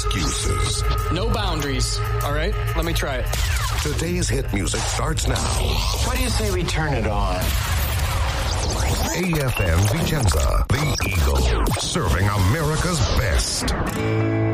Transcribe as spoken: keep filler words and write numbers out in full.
excuses. No boundaries. All right, let me try it. Today's hit music starts now. What do you say we turn it on? A F M Vicenza, the Eagle, serving America's best.